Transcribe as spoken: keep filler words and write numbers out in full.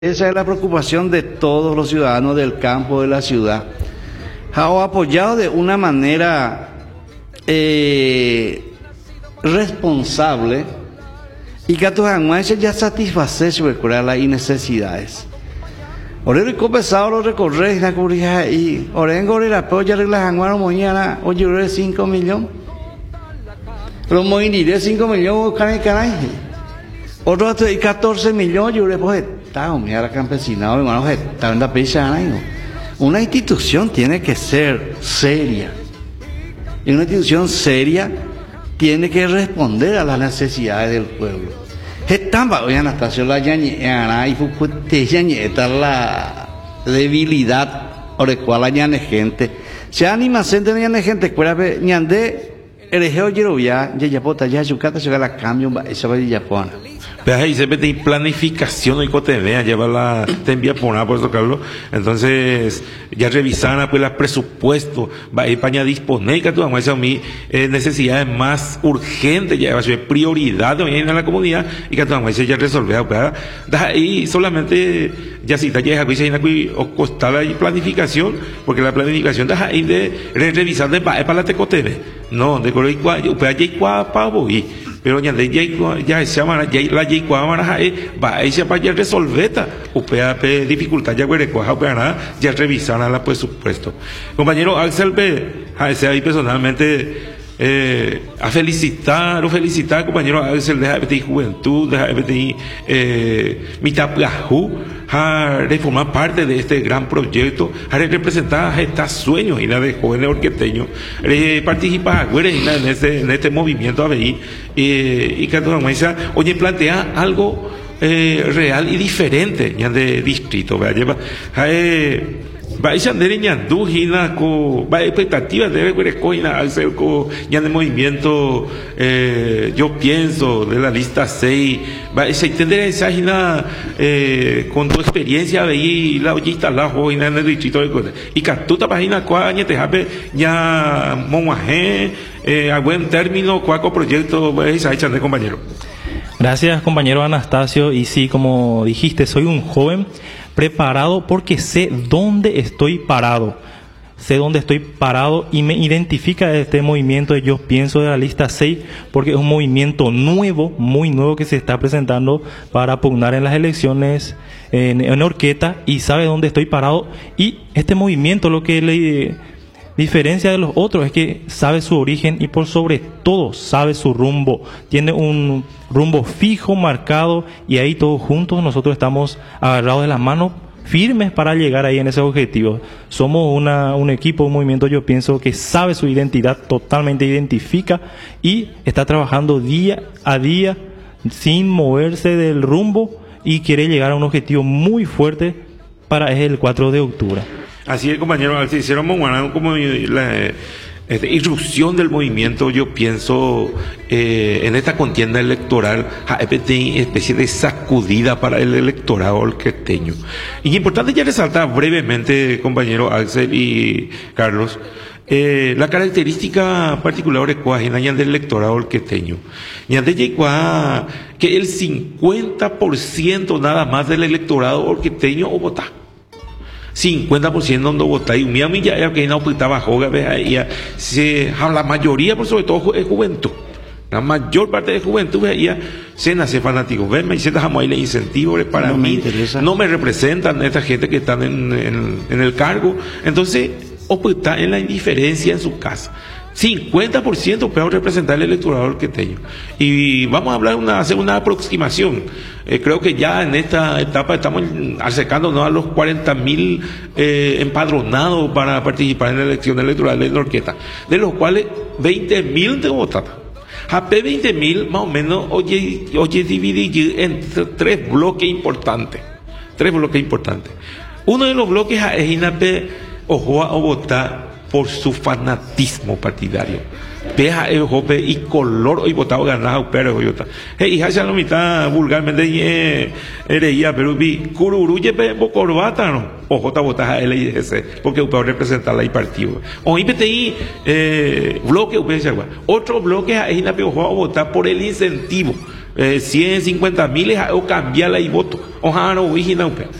Esa es la preocupación de todos los ciudadanos del campo, de la ciudad. Ha apoyado de una manera eh, responsable y que a tus anuncios ya satisface su las necesidades. Ahora el compensado lo recorre y la cubría y orengo el apoyo de las anuncios mañana o lloré cinco millones. Los moiniré cinco millones caray caray. Otro catorce millones lloré pues está mira campesinado hermano está en la pizza. Una institución tiene que ser seria. Y una institución seria tiene que responder a las necesidades del pueblo. Estamba hoy Anastasio la ñañera y fue ñañeta la debilidad o de cual añane gente. Se anima gente ñane gente cuera ñande elegeo yerovia ya pota ya chucata se la cambio esa va ya pona. Pero ahí se mete planificación y cote vea, lleva la, te envía por nada, por eso, Carlos. Entonces, ya revisan pues el presupuesto, va a ir para disponer que tú vamos a mí eh, necesidades más urgentes, ya va a ser prioridad de en la comunidad y que tú vamos a ya resolver, pues, ahí solamente, ya si está ya o costar la planificación, porque la planificación de ahí de revisar de para la tecote, no, de color igual, yo, pues, allá igual para voy. Pero ya ya se llama ya la ya cuadra va a ese para ya resolver o pea dificultad ya güey nada ya revisar la presupuesto. Compañero Axel B a ese ahí personalmente eh, a felicitar o felicitar compañero Axel de J B T I Juventud de J B T I eh, Mitaplahu a reformar parte de este gran proyecto, a representar a estos sueños y la de jóvenes orquesteños, eh, participar en este, en este movimiento A B I eh, y que oye plantea algo eh, real y diferente ya de distrito, ¿verdad? Eh, va a ser de ñandú hina co va expectativa de ver coina hacer co ya de movimiento eh, yo pienso de la lista seis va a entender esa hina eh, con tu experiencia de la ollita la joina en el distrito de Cote y que tú ta página cuaña te jabe ya monguaje eh, a buen término cuaco proyecto va a echar de compañero. Gracias compañero Anastasio y sí como dijiste soy un joven preparado porque sé dónde estoy parado, sé dónde estoy parado y me identifica este movimiento de Yo Pienso de la lista seis porque es un movimiento nuevo, muy nuevo que se está presentando para pugnar en las elecciones en, en Orqueta y sabe dónde estoy parado y este movimiento lo que le diferencia de los otros es que sabe su origen y por sobre todo sabe su rumbo, tiene un rumbo fijo, marcado y ahí todos juntos nosotros estamos agarrados de las manos firmes para llegar ahí en ese objetivo. Somos una, un equipo, un movimiento yo pienso que sabe su identidad, totalmente identifica y está trabajando día a día sin moverse del rumbo y quiere llegar a un objetivo muy fuerte para el cuatro de octubre. Así es, compañero, si hiciéramos como la este, irrupción del movimiento, yo pienso eh, en esta contienda electoral, una especie de sacudida para el electorado orquesteño. Y es importante ya resaltar brevemente, compañero Axel y Carlos, eh, la característica particular del electorado orquesteño. Que el cincuenta por ciento nada más del electorado orquesteño o vota. cincuenta por ciento donde vota y mi amiga ya que no optaba joga veía se la mayoría por sobre todo es juventud la mayor parte de juventud veía se nace fanáticos ven me dice jamás le incentivo para no mí me no me representan esta gente que están en, en, en el cargo entonces opta en la indiferencia en su casa cincuenta por ciento puede representar el electorado orquesteño. Y vamos a hablar una, hacer una aproximación. Eh, creo que ya en esta etapa estamos acercándonos a los cuarenta mil eh, empadronados para participar en la elección electoral de la Orquesta, de los cuales veinte mil de votar. A P veinte mil más o menos oye, oye dividir en tres bloques importantes. Tres bloques importantes. Uno de los bloques es INAPE ojo a votar por su fanatismo partidario. Peja el jope y color hoy votado ganado pero hoy vota. Hey, hija ya no mitad vulgarmente eh ereía pero vi cururuye pe corbata no. Ojo ta votar a L I S porque puede representar la partido. O I P T I eh bloque U P S. Otro bloque es na pe ojo a votar por el incentivo eh, cien cincuenta mil o cambiarla y voto ojalá no original